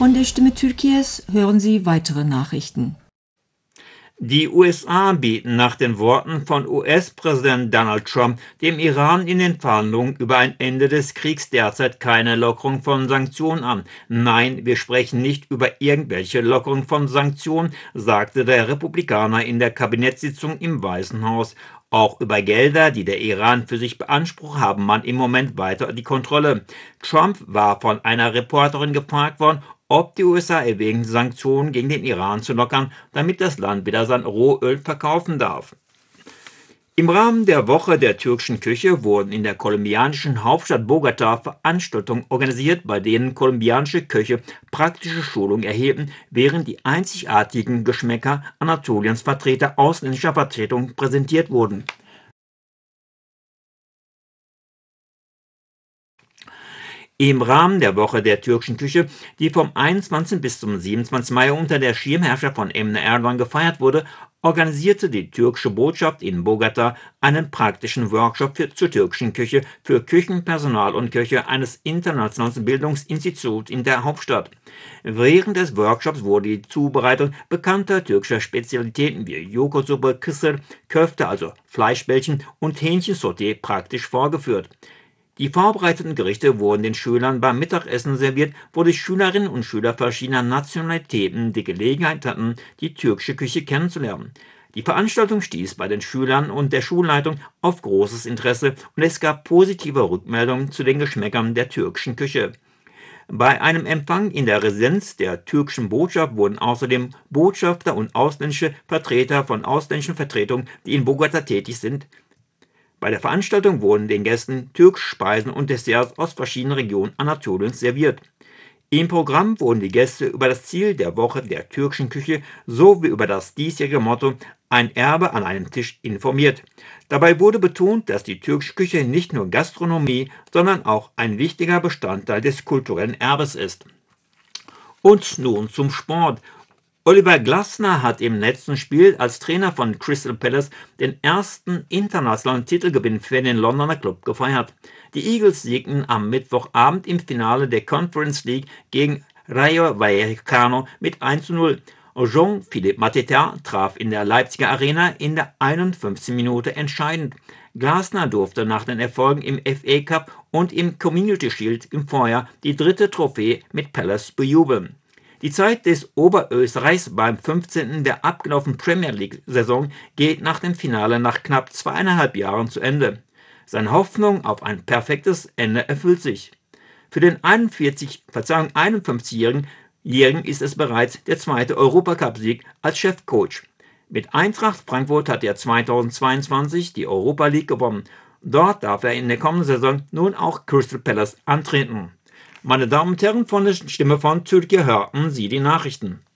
Von der Stimme Türkiye's hören Sie weitere Nachrichten. Die USA bieten nach den Worten von US-Präsident Donald Trump dem Iran in den Verhandlungen über ein Ende des Kriegs derzeit keine Lockerung von Sanktionen an. Nein, wir sprechen nicht über irgendwelche Lockerung von Sanktionen, sagte der Republikaner in der Kabinettssitzung im Weißen Haus. Auch über Gelder, die der Iran für sich beansprucht, haben man im Moment weiter die Kontrolle. Trump war von einer Reporterin gefragt worden, ob die USA erwägen, Sanktionen gegen den Iran zu lockern, damit das Land wieder sein Rohöl verkaufen darf. Im Rahmen der Woche der türkischen Küche wurden in der kolumbianischen Hauptstadt Bogotá Veranstaltungen organisiert, bei denen kolumbianische Köche praktische Schulung erhielten, während die einzigartigen Geschmäcker Anatoliens Vertreter ausländischer Vertretung präsentiert wurden. Im Rahmen der Woche der türkischen Küche, die vom 21. bis zum 27. Mai unter der Schirmherrschaft von Emine Erdogan gefeiert wurde, organisierte die türkische Botschaft in Bogotá einen praktischen Workshop zur türkischen Küche für Küchenpersonal und Köche eines internationalen Bildungsinstituts in der Hauptstadt. Während des Workshops wurde die Zubereitung bekannter türkischer Spezialitäten wie Joghurtsuppe, Kısır, Köfte, also Fleischbällchen und Hähnchensauté praktisch vorgeführt. Die vorbereiteten Gerichte wurden den Schülern beim Mittagessen serviert, wo die Schülerinnen und Schüler verschiedener Nationalitäten die Gelegenheit hatten, die türkische Küche kennenzulernen. Die Veranstaltung stieß bei den Schülern und der Schulleitung auf großes Interesse und es gab positive Rückmeldungen zu den Geschmäckern der türkischen Küche. Bei einem Empfang in der Residenz der türkischen Botschaft wurden außerdem Botschafter und ausländische Vertreter von ausländischen Vertretungen, die in Bogotá tätig sind. Bei der Veranstaltung wurden den Gästen türkische Speisen und Desserts aus verschiedenen Regionen Anatoliens serviert. Im Programm wurden die Gäste über das Ziel der Woche der türkischen Küche sowie über das diesjährige Motto „Ein Erbe an einem Tisch“ informiert. Dabei wurde betont, dass die türkische Küche nicht nur Gastronomie, sondern auch ein wichtiger Bestandteil des kulturellen Erbes ist. Und nun zum Sport. Oliver Glasner hat im letzten Spiel als Trainer von Crystal Palace den ersten internationalen Titelgewinn für den Londoner Club gefeiert. Die Eagles siegten am Mittwochabend im Finale der Conference League gegen Rayo Vallecano mit 1:0. Jean-Philippe Mateta traf in der Leipziger Arena in der 51. Minute entscheidend. Glasner durfte nach den Erfolgen im FA Cup und im Community Shield im Vorjahr die dritte Trophäe mit Palace bejubeln. Die Zeit des Oberösterreichs beim 15. der abgelaufenen Premier League-Saison geht nach dem Finale nach knapp 2,5 Jahren zu Ende. Seine Hoffnung auf ein perfektes Ende erfüllt sich. Für den 51-Jährigen ist es bereits der zweite Europacup-Sieg als Chefcoach. Mit Eintracht Frankfurt hat er 2022 die Europa League gewonnen. Dort darf er in der kommenden Saison nun auch Crystal Palace antreten. Meine Damen und Herren, von der Stimme von Türkiye hörten Sie die Nachrichten.